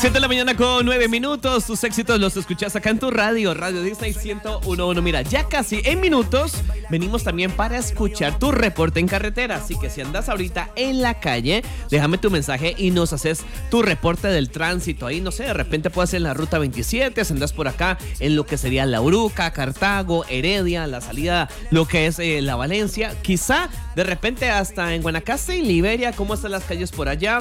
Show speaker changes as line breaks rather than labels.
7 de la mañana con 9 minutos. Tus éxitos los escuchas acá en tu radio, Radio Disney 101.1. Mira, ya casi en minutos venimos también para escuchar tu reporte en carretera. Así que si andas ahorita en la calle, déjame tu mensaje y nos haces tu reporte del tránsito. Ahí, no sé, de repente puedes ser en la ruta 27, si andas por acá en lo que sería La Uruca, Cartago, Heredia, la salida, lo que es La Valencia. Quizá de repente hasta en Guanacaste y Liberia. ¿Cómo están las calles por allá?